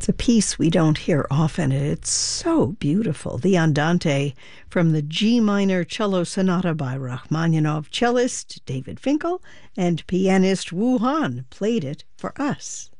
It's a piece we don't hear often, and it's so beautiful. The Andante from the G minor cello sonata by Rachmaninoff. Cellist David Finkel and pianist Wu Han played it for us.